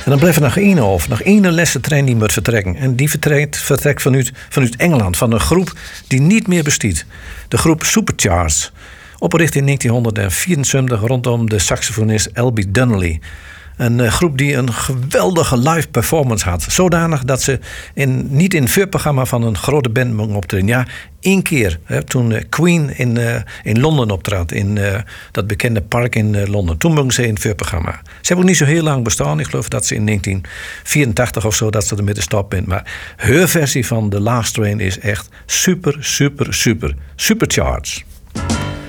En dan blijft er nog één over. Nog één lessentrein die moet vertrekken. En die vertrekt vanuit Engeland. Van een groep die niet meer bestaat. De groep Supercharged. Opgericht in 1974 rondom de saxofonist Elby Donnelly. Een groep die een geweldige live performance had. Zodanig dat ze niet in het voorprogramma van een grote band mogen optreden. Ja, één keer. Toen Queen in Londen optrad. In dat bekende park in Londen. Toen mogen ze in het voorprogramma. Ze hebben ook niet zo heel lang bestaan. Ik geloof dat ze in 1984 of zo dat ze ermee stop bent. Maar hun versie van The Last Train is echt super, super, super. Supercharged.